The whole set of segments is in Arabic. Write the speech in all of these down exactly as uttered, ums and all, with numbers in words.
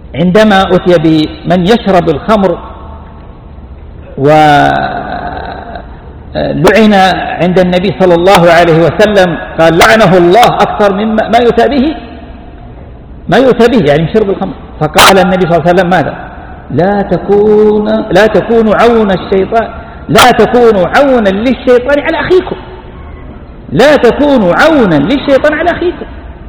عندما أتي بمن يشرب الخمر ولعن عند النبي صلى الله عليه وسلم، قال لعنه الله أكثر مما ما يؤتى به ما يؤتى به يعني من شرب الخمر. فقال النبي صلى الله عليه وسلم ماذا؟ لا تكون لا تكونوا عون الشيطان لا تكونوا عونا للشيطان على أخيكم لا تكونوا عونا للشيطان على أخيكم.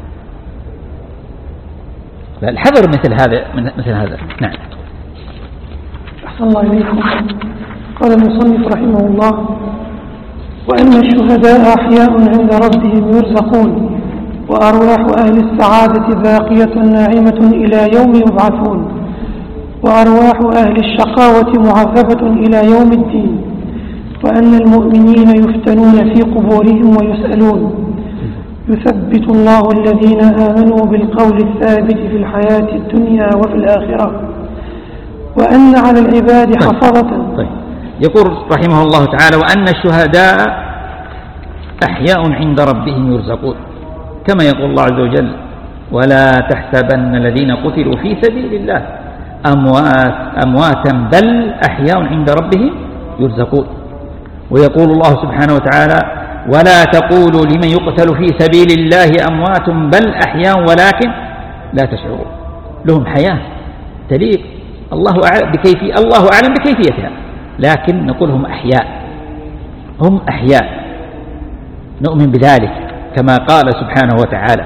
الحذر مثل هذا مثل هذا. نعم. أحسن الله إليكم. قال المصنف رحمه الله: وأن الشهداء أحياء عند ربهم يرزقون، وأرواح أهل السعادة باقية ناعمة إلى يوم يبعثون، وأرواح أهل الشقاوة معذبة إلى يوم الدين، وأن المؤمنين يفتنون في قبورهم ويسألون، يثبت الله الذين آمنوا بالقول الثابت في الحياة الدنيا وفي الآخرة، وأن على العباد حفظة. طيب. يقول رحمه الله تعالى: وأن الشهداء أحياء عند ربهم يرزقون، كما يقول الله عز وجل: ولا تحسبن الذين قتلوا في سبيل الله أموات أمواتا بل أحياء عند ربهم يرزقون. ويقول الله سبحانه وتعالى: ولا تقولوا لمن يقتل في سبيل الله أموات بل أحياء ولكن لا تشعرون. لهم حياة تليق الله أعلم بكيفية الله أعلم بكيفيتها، لكن نقول هم أحياء هم أحياء نؤمن بذلك كما قال سبحانه وتعالى.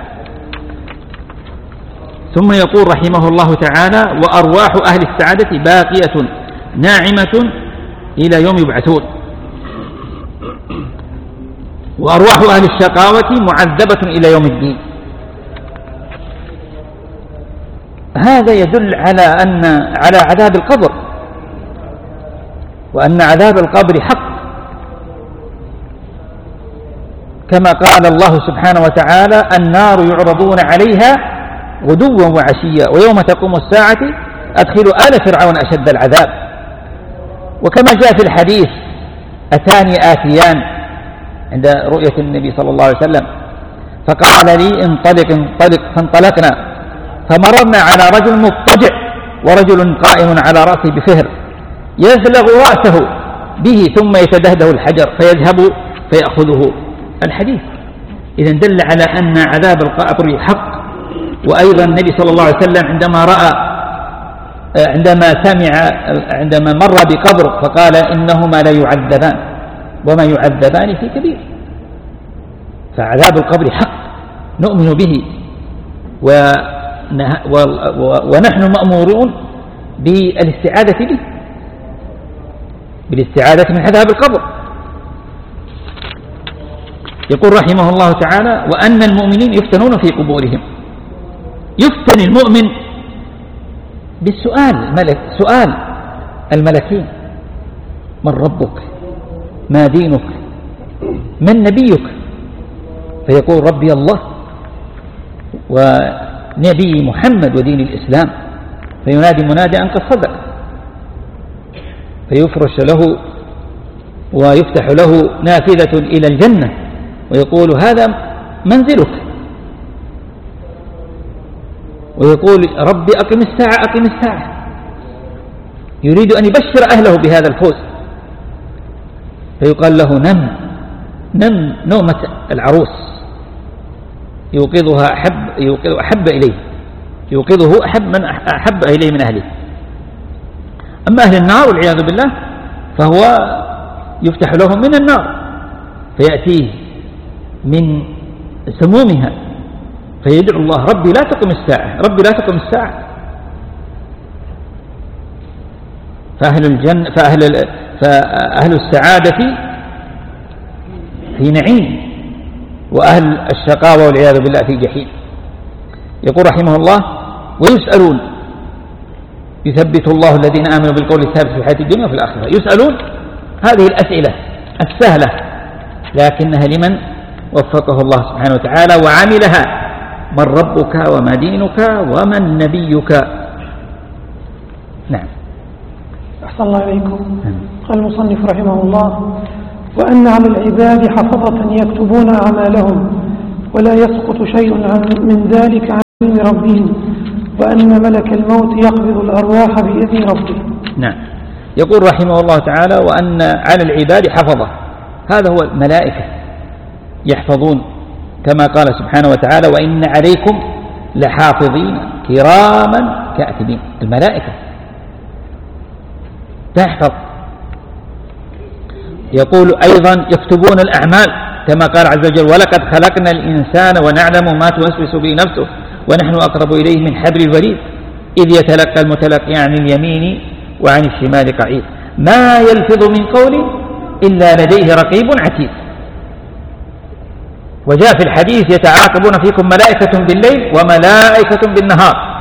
ثم يقول رحمه الله تعالى: وأرواح أهل السعادة باقية ناعمة إلى يوم يبعثون، وأرواح أهل الشقاوة معذبة إلى يوم الدين. هذا يدل على أن على عذاب القبر، وأن عذاب القبر حق، كما قال الله سبحانه وتعالى: النار يعرضون عليها غدوا وعشيا ويوم تقوم الساعة أدخلوا آل فرعون أشد العذاب. وكما جاء في الحديث: أتاني آتيان عند رؤية النبي صلى الله عليه وسلم فقال لي: انطلق انطلق، فانطلقنا فمررنا على رجل مضطجع ورجل قائم على رأسه بفهر يزلغ رأسه به ثم يتدهده الحجر فيذهب فيأخذه. الحديث إذن دل على أن عذاب القبر حق. وأيضا النبي صلى الله عليه وسلم عندما رأى عندما سمع عندما مر بقبر فقال: إنهما لا يعذبان وما يعذبان في كبير. فعذاب القبر حق نؤمن به، ونحن مأمورون بالاستعاذة به بالاستعاذة من عذاب القبر. يقول رحمه الله تعالى: وأن المؤمنين يفتنون في قبورهم. يفتن المؤمن بالسؤال الملك سؤال الملكين: من ربك؟ ما دينك؟ من نبيك؟ فيقول: ربي الله ونبي محمد ودين الإسلام. فينادي منادي أن قد صدق، فيفرش له ويفتح له نافذة إلى الجنة ويقول: هذا منزلك. ويقول: ربي أقم الساعة أقم الساعة، يريد أن يبشر أهله بهذا الفوز. فيقال له: نم نم نومة العروس، يوقظها أحب يوقظ أحب إليه يوقظه أحب من أحب إليه من أهله. أما أهل النار والعياذ بالله فهو يفتح لهم من النار فيأتيه من سمومها فيدعو الله: ربي لا تقم الساعة ربي لا تقم الساعة. فأهل الجنة فأهل فأهل السعادة في نعيم، وأهل الشقاوة والعياذ بالله في جحيم. يقول رحمه الله: ويسألون، يثبت الله الذين آمنوا بالقول الثابت في الحياة الدنيا وفي الآخرة. يسألون هذه الأسئلة السهلة، لكنها لمن وفقه الله سبحانه وتعالى وعملها: من ربك وما دينك ومن نبيك. نعم. أحسن الله إليكم. قال المصنف رحمه الله: وأن على العباد حفظة يكتبون أعمالهم ولا يسقط شيء من ذلك عن علم ربهم، وأن ملك الموت يقبض الأرواح بإذن ربه. نعم. يقول رحمه الله تعالى: وأن على العباد حفظة. هذا هو الملائكة يحفظون، كما قال سبحانه وتعالى: وإن عليكم لحافظين كراما كاتبين. الملائكة تحفظ. يقول أيضا: يكتبون الأعمال، كما قال عز وجل: ولقد خلقنا الإنسان ونعلم ما توسوس به نفسه ونحن أقرب إليه من حبل الوريد إذ يتلقى المتلقي عن اليمين وعن الشمال قعيد ما يلفظ من قول إلا لديه رقيب عتيد. وجاء في الحديث: يتعاقبون فيكم ملائكة بالليل وملائكة بالنهار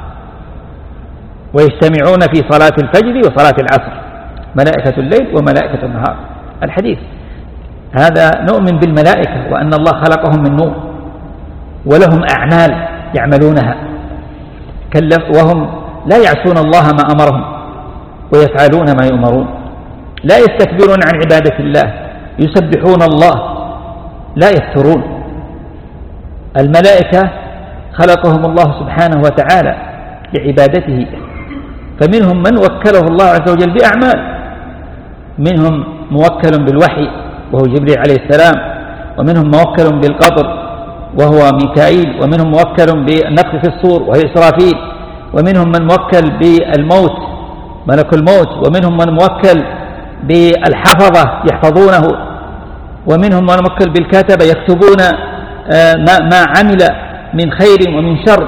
ويجتمعون في صلاة الفجر وصلاة العصر. ملائكة الليل وملائكة النهار. الحديث هذا نؤمن بالملائكة وأن الله خلقهم من نور ولهم أعمال يعملونها، وهم لا يعصون الله ما أمرهم ويفعلون ما يؤمرون، لا يستكبرون عن عبادة الله، يسبحون الله لا يفترون. الملائكة خلقهم الله سبحانه وتعالى لعبادته، فمنهم من وكله الله عز وجل بأعمال، منهم موكل بالوحي وهو جبريل عليه السلام، ومنهم موكل بالقبر وهو ميكائيل، ومنهم موكل بالنفخ في الصور وهو إسرافيل، ومنهم من موكل بالموت ملك الموت، ومنهم من موكل بالحفظة يحفظونه، ومنهم من موكل بالكتبة يكتبون ما عمل من خير ومن شر،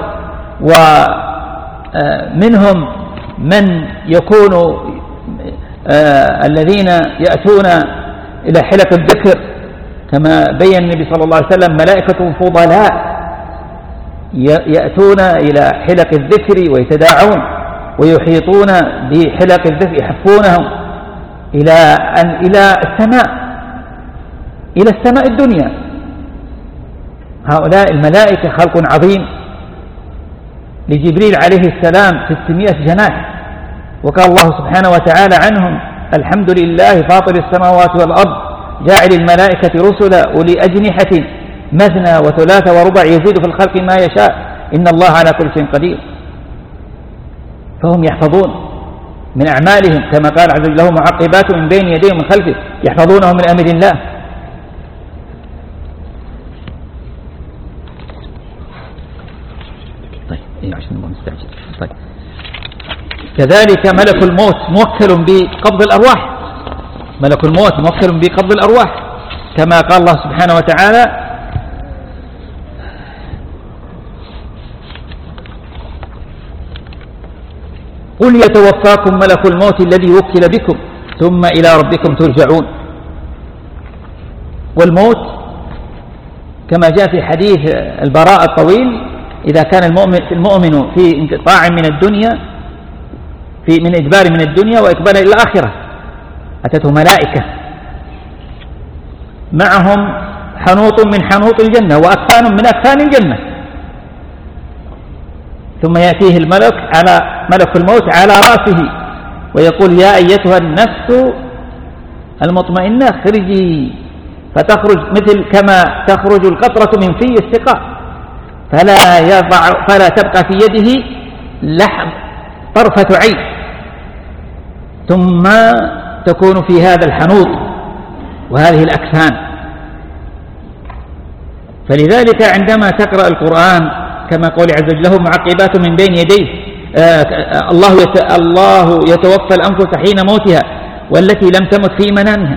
ومنهم من يكون الذين يأتون إلى حلق الذكر، كما بين النبي صلى الله عليه وسلم: ملائكة فضلاء يأتون إلى حلق الذكر ويتداعون ويحيطون بحلق الذكر يحفونهم إلى أن إلى السماء إلى السماء الدنيا. هؤلاء الملائكة خلق عظيم. لجبريل عليه السلام ستمائة جناح، وقال الله سبحانه وتعالى عنهم: الحمد لله فاطر السماوات والأرض جاعل الملائكة رسلا أولي أجنحة مثنى وثلاث وربع يزيد في الخلق ما يشاء إن الله على كل شيء قدير. فهم يحفظون من أعمالهم، كما قال عز وجل: له معقبات من بين يديه ومن خلفه يحفظونه من أمر الله. طيب إيه عشان الله مستعجل. طيب كذلك ملك الموت موكل بقبض الأرواح. ملك الموت موكل بقبض الأرواح، كما قال الله سبحانه وتعالى: قل يتوفاكم ملك الموت الذي وكل بكم ثم إلى ربكم ترجعون. والموت كما جاء في حديث البراء الطويل: إذا كان المؤمن, المؤمن في انقطاع من الدنيا في من إدبار من الدنيا وإقبال إلى الآخرة أتته ملائكة معهم حنوط من حنوط الجنة وأكفان من أكفان الجنة، ثم يأتيه الملك على ملك الموت على رأسه ويقول: يا أيتها النفس المطمئنة اخرجي، فتخرج مثل كما تخرج القطرة من في السقاء، فلا يضع فلا تبقى في يده لحظ طرفة عين، ثم تكون في هذا الحنوط وهذه الأكفان. فلذلك عندما تقرأ القرآن كما قول عز وجل: له معقبات من بين يديه آه الله يت... الله يتوفى الأنفس حين موتها والتي لم تمت في منامها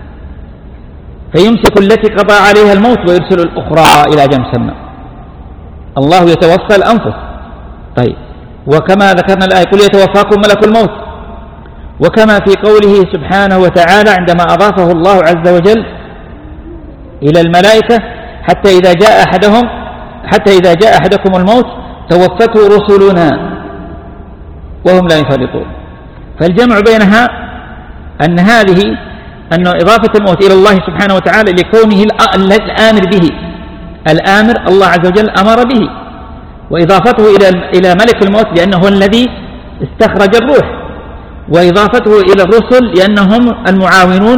فيمسك التي قضى عليها الموت ويرسل الأخرى إلى أجل مسمى. الله يتوفى الأنفس. طيب، وكما ذكرنا الآية: قل يتوفاكم ملك الموت. وكما في قوله سبحانه وتعالى عندما أضافه الله عز وجل إلى الملائكة: حتى إذا جاء أحدهم حتى إذا جاء أحدكم الموت توفته رسلنا وهم لا يفرطون. فالجمع بينها أن هذه أن إضافة الموت إلى الله سبحانه وتعالى لكونه الآمر به، الآمر الله عز وجل أمر به، وإضافته إلى إلى ملك الموت لأنه هو الذي استخرج الروح، وإضافته إلى الرسل لأنهم المعاونون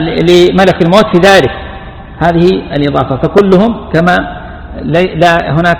لملك الموت في ذلك. هذه الإضافة، فكلهم كما لا هناك